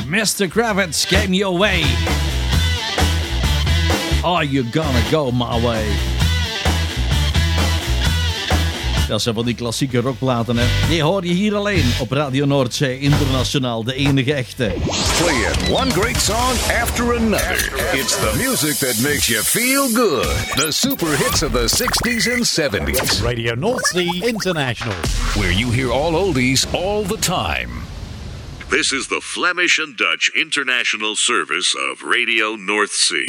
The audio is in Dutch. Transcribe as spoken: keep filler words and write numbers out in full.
mister Kravitz came your way. Are you gonna go my way? Dat zijn van die klassieke rockplaten, hè. Die hoor je hier alleen op Radio Noordzee Internationaal, de enige echte. Playing one great song after another. It's the music that makes you feel good. The super hits of the sixties and seventies. Radio North Sea International, where you hear all oldies all the time. This is the Flemish and Dutch International Service of Radio North Sea.